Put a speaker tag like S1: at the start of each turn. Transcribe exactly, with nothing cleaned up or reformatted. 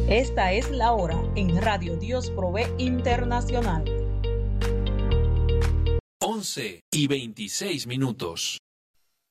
S1: Esta es la hora en Radio Dios Provee Internacional.
S2: once y veintiséis minutos.